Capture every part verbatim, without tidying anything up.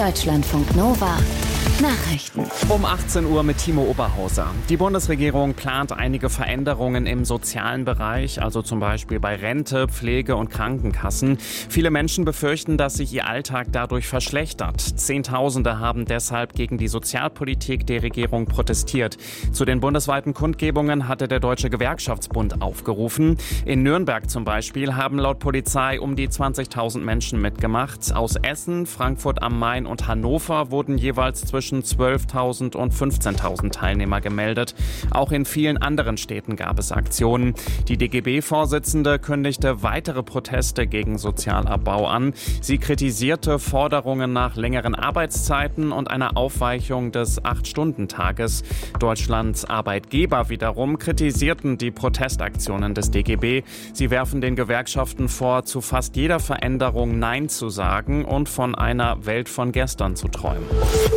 Deutschlandfunk Nova. Nachrichten. Um achtzehn Uhr mit Timo Oberhauser. Die Bundesregierung plant einige Veränderungen im sozialen Bereich, also zum Beispiel bei Rente, Pflege und Krankenkassen. Viele Menschen befürchten, dass sich ihr Alltag dadurch verschlechtert. Zehntausende haben deshalb gegen die Sozialpolitik der Regierung protestiert. Zu den bundesweiten Kundgebungen hatte der Deutsche Gewerkschaftsbund aufgerufen. In Nürnberg zum Beispiel haben laut Polizei um die zwanzigtausend Menschen mitgemacht. Aus Essen, Frankfurt am Main und Hannover wurden jeweils zwischen zwölftausend und fünfzehntausend Teilnehmer gemeldet. Auch in vielen anderen Städten gab es Aktionen. Die D G B-Vorsitzende kündigte weitere Proteste gegen Sozialabbau an. Sie kritisierte Forderungen nach längeren Arbeitszeiten und einer Aufweichung des Acht-Stunden-Tages. Deutschlands Arbeitgeber wiederum kritisierten die Protestaktionen des D G B. Sie werfen den Gewerkschaften vor, zu fast jeder Veränderung Nein zu sagen und von einer Welt von gestern zu träumen.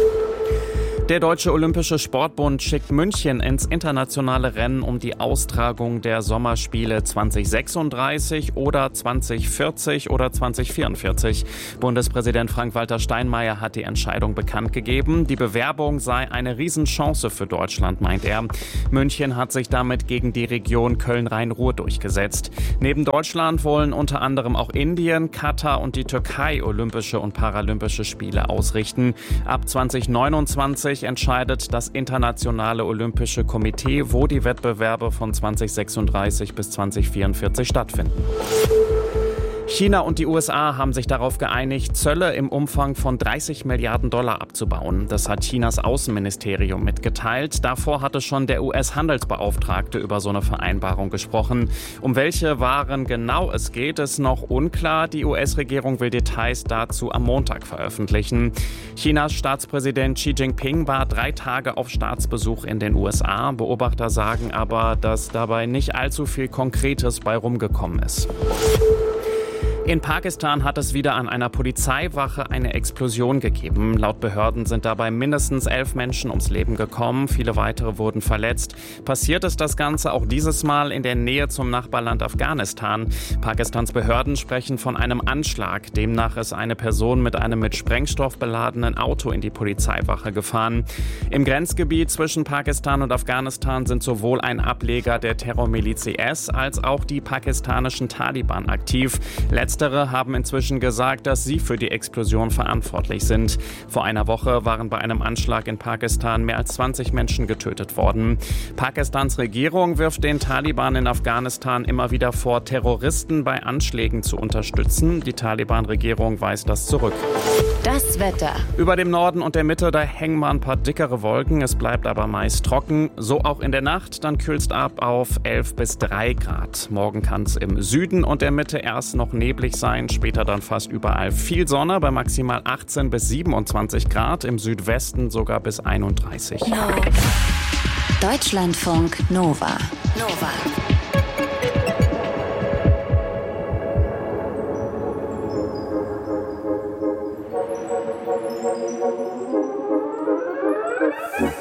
Der Deutsche Olympische Sportbund schickt München ins internationale Rennen um die Austragung der Sommerspiele zwanzig sechsunddreißig oder zwanzig vierzig oder zwanzig vierundvierzig. Bundespräsident Frank-Walter Steinmeier hat die Entscheidung bekannt gegeben. Die Bewerbung sei eine Riesenchance für Deutschland, meint er. München hat sich damit gegen die Region Köln-Rhein-Ruhr durchgesetzt. Neben Deutschland wollen unter anderem auch Indien, Katar und die Türkei Olympische und Paralympische Spiele ausrichten. Ab zwanzig neunundzwanzig entscheidet das Internationale Olympische Komitee, wo die Wettbewerbe von zwanzig sechsunddreißig bis zwanzig vierundvierzig stattfinden. China und die U S A haben sich darauf geeinigt, Zölle im Umfang von dreißig Milliarden Dollar abzubauen. Das hat Chinas Außenministerium mitgeteilt. Davor hatte schon der U S-Handelsbeauftragte über so eine Vereinbarung gesprochen. Um welche Waren genau es geht, ist noch unklar. Die U S-Regierung will Details dazu am Montag veröffentlichen. Chinas Staatspräsident Xi Jinping war drei Tage auf Staatsbesuch in den U S A. Beobachter sagen aber, dass dabei nicht allzu viel Konkretes bei rumgekommen ist. In Pakistan hat es wieder an einer Polizeiwache eine Explosion gegeben. Laut Behörden sind dabei mindestens elf Menschen ums Leben gekommen. Viele weitere wurden verletzt. Passiert ist das Ganze auch dieses Mal in der Nähe zum Nachbarland Afghanistan. Pakistans Behörden sprechen von einem Anschlag. Demnach ist eine Person mit einem mit Sprengstoff beladenen Auto in die Polizeiwache gefahren. Im Grenzgebiet zwischen Pakistan und Afghanistan sind sowohl ein Ableger der Terrormiliz I S als auch die pakistanischen Taliban aktiv. Letztere haben inzwischen gesagt, dass sie für die Explosion verantwortlich sind. Vor einer Woche waren bei einem Anschlag in Pakistan mehr als zwanzig Menschen getötet worden. Pakistans Regierung wirft den Taliban in Afghanistan immer wieder vor, Terroristen bei Anschlägen zu unterstützen. Die Taliban-Regierung weist das zurück. Das Wetter. Über dem Norden und der Mitte, da hängen mal ein paar dickere Wolken. Es bleibt aber meist trocken. So auch in der Nacht. Dann kühlt es ab auf elf bis drei Grad. Morgen kann es im Süden und der Mitte erst noch neblig sein. Später dann fast überall viel Sonne bei maximal achtzehn bis siebenundzwanzig Grad. Im Südwesten sogar bis einunddreißig. Deutschlandfunk Nova. Nova.